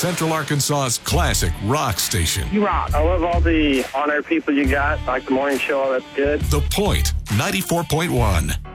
Central Arkansas's classic rock station. You rock. I love all the on-air people you got. I like the morning show. That's good. The Point, 94.1.